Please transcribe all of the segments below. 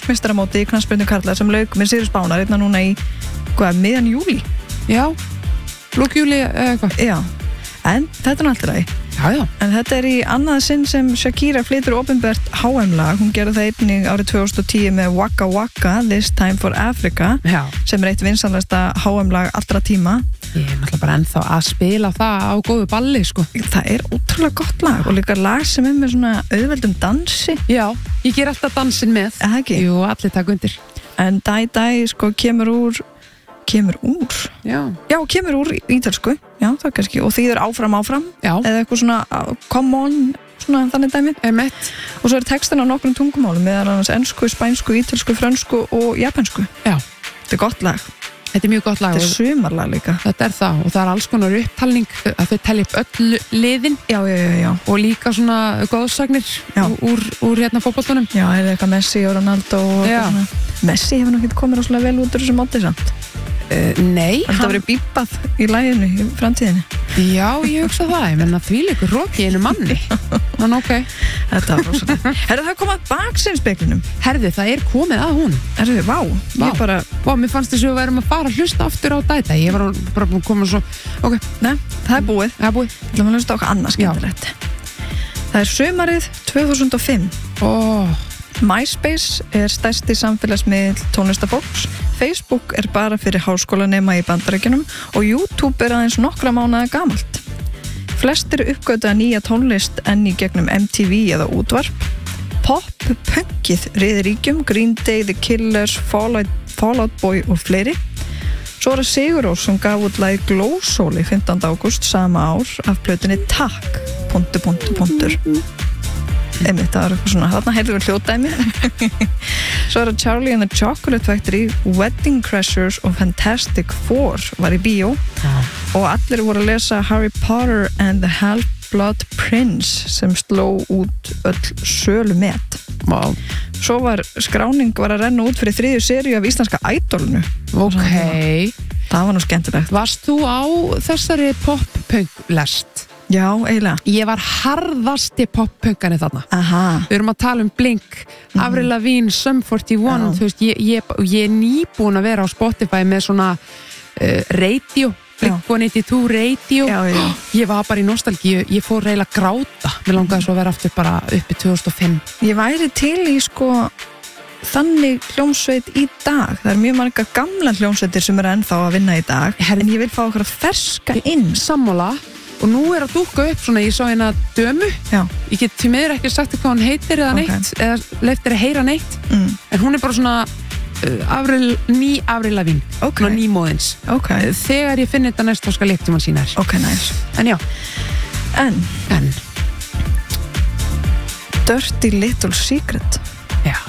heimsmeistaramóti í knattspyrnu karla sem lauk með sigri Spánar einna núna í miðjan júlí. Já, lok júlí eitthvað. Já, en þetta er alltaf lagi. Já. En þetta í annað sinn sem Shakira flytur opinbert HM-lag. Hún gerði það einnig árið 2010 með Waka Waka, This Time for Africa, Já. sem eitt vinsanlegasta HM-lag allra tíma. Ég náttúrulega bara ennþá að spila það á góðu balli, sko. Það ótrúlega gott lag og líka lag sem með svona auðveldum dansi. Já, ég ger alltaf dansinn með. Það ekki? Jú, allir taka undir. En Dai sko kemur úr Já, kemur úr ítölsku, já, það kannski, og þýðir áfram, Já. eða eitthvað svona come on, svona þannig dæmi. Einmitt. Og svo textin á nokkrum tungumálum, meðal annars ensku, spænsku, ítölsku, frönsku og japansku. Já. Þetta gott lag. Þetta mjög gott lag. Þetta sumarlag líka. Þetta það, og það alls konar upptalning að þau telja upp öll liðin. Já. Og líka svona góðsagnir úr hérna fótboltanum. Já, er eitthvað Messi og Ronaldo og svona. Messi hefur náttúrulega komið rosalega vel út úr þessu móti samt. Nei. Þetta verið bípað í laginu í framtíðinni. Já, ég hugsa það. Ég menna þvílíkur roki einu manni. Þannig ok. Þetta var rosalega. Herðu, það kom að baksýnspeglinum. Herðu, það komið að hún. Herðu, vá. Ég bara... Vá, mér fannst þess að við værum að fara að hlusta aftur á dæta. Ég var bara búin að koma svo... Ok. Nei, það búið. Það búið. Það var að hlusta á okkar annað skemmtilegt. Það sumarið 2005. MySpace stærsti samfélagsmiðill tónlistafólks. Facebook bara fyrir háskólanema í Bandaríkjunum og YouTube aðeins nokkra mánaða gamalt. Flestir uppgöta nýja tónlist enn í gegnum MTV eða útvarp. Pop-punkið riðir ríkjum, Green Day, The Killers, Fall Out Boy og fleiri. Svo það Sigur Rós sem gaf út lagið Glósóli 15. ágúst sama ár af plötunni Takk, ... Einmitt, það eitthvað svona, þarna heyrðum við hljóðdæmi. Svo það Charlie and the Chocolate Factory, Wedding Crashers og Fantastic Four var í bíó og allir voru að lesa Harry Potter and the Half-Blood Prince sem sló út öll sölumet. Wow. Svo skráning var að renna út fyrir 3. seríu af íslenska Idolinu. Ok. Það var nú skemmtilegt. Varst þú á þessari pop-punk-lest? Já, eiginlega. Ég var harðasti pop-punkani þarna. Aha. Við erum að tala Blink, Avril Lavigne, Sum 41, þú veist, ég nýbúin að vera á Spotify með svona radio, Blink 182 radio. Já. Ég var bara í nostalgíu, ég fór reyla að gráta. Mér langaði svo að vera aftur bara uppi 2005. Ég væri til í þannig hljómsveit í dag. Það mjög margar gamla hljómsveitir sem ennþá að vinna í dag. En ég vil fá okkur að ferska inn. Sammála. Og nú að dúkka upp svona, ég sá hérna dömu. Já. Ég get til miður ekki sagt hvað hún heitir eða neitt, eða leyft að heyra neitt. En hún bara svona ný Avril Lavigne. Ok. Nýmóðins. Ok. Þegar ég finn þetta næst þá skal ég tíma sína þér. Ok, nice. En já. En. Dirty Little Secret. Já.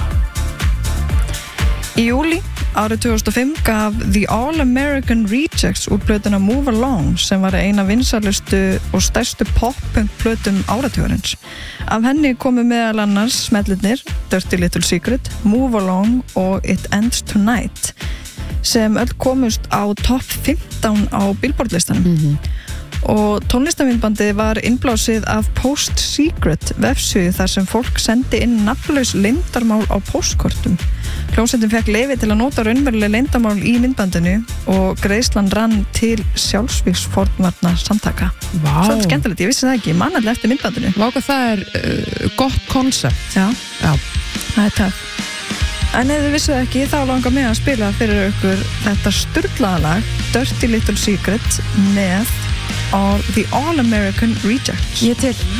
Í júlí árið 2005 gaf The All-American Rejects út plötuna Move Along sem var eina vinsalustu og stærstu pop-punk plötum áratugurins. Af henni komu meðal annars smellirnir Dirty Little Secret, Move Along og It Ends Tonight sem öll komust á topp 15 á Billboard-listanum. Og tónlistamindbandið var innblásið af Post Secret vefsíðu þar sem fólk sendi inn nafnlaus leyndarmál á postkortum. Hljómsveitin fekk leyfi til að nota raunveruleg leyndarmál í myndbandinu og greiðslan rann til sjálfsvígsfórnvarna samtaka. Vá. Svo skemmtilegt, ég vissi það ekki, ég man allir eftir myndbandinu. Vá hvað það gott koncept. Já. Það það. En ef þið vissuð ekki, þá langar mig að spila fyrir ykkur þetta sturlaða lag Dirty Little Secret með The All-American Rejects. Ég til.